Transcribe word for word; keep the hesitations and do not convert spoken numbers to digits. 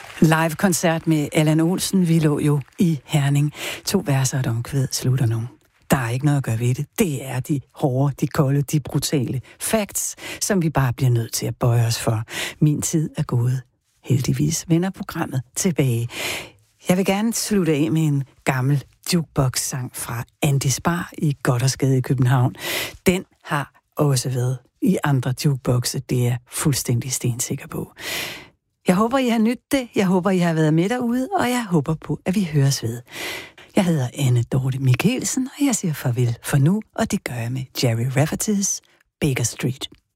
Live-koncert med Allan Olsen. Vi lå jo i Herning. To verser og et omkvæd slutter nu. Der er ikke noget at gøre ved det. Det er de hårde, de kolde, de brutale facts, som vi bare bliver nødt til at bøje os for. Min tid er gået. Heldigvis vender programmet tilbage. Jeg vil gerne slutte af med en gammel jukebox-sang fra Andy Spar i Gothersgade i København. Den har også været i andre jukeboxe, det er jeg fuldstændig stensikker på. Jeg håber, I har nydt det. Jeg håber, I har været med derude, og jeg håber på, at vi høres ved. Jeg hedder Anne Dorte Michelsen, og jeg siger farvel for nu, og det gør jeg med Jerry Rafferty's Baker Street.